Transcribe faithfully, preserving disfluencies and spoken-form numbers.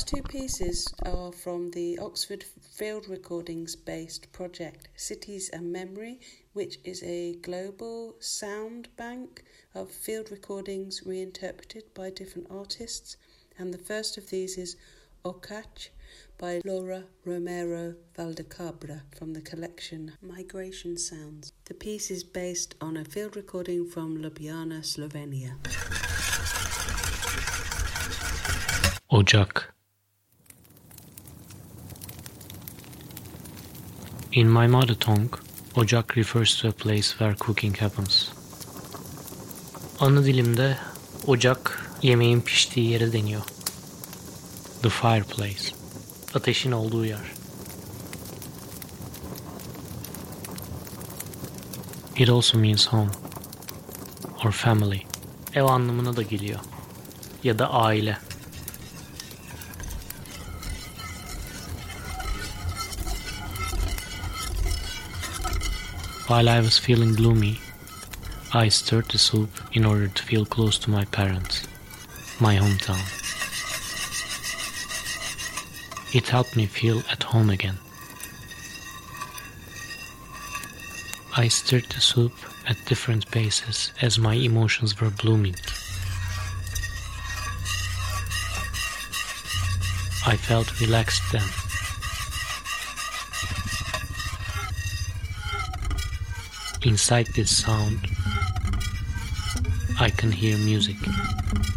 next two pieces are from the Oxford Field Recordings-based project Cities and Memory, which is a global sound bank of field recordings reinterpreted by different artists. And the first of these is Ocach by Laura Romero Valdecabra from the collection Migration Sounds. The piece is based on a field recording from Ljubljana, Slovenia. Ocak. In my mother tongue, ocak refers to a place where cooking happens. Ana dilimde ocak yemeğin piştiği yere deniyor. The fireplace. Ateşin olduğu yer. It also means home or family. Ev anlamına da geliyor. Ya da aile. While I was feeling gloomy, I stirred the soup in order to feel close to my parents, my hometown. It helped me feel at home again. I stirred the soup at different paces as my emotions were blooming. I felt relaxed then. Inside this sound, I can hear music.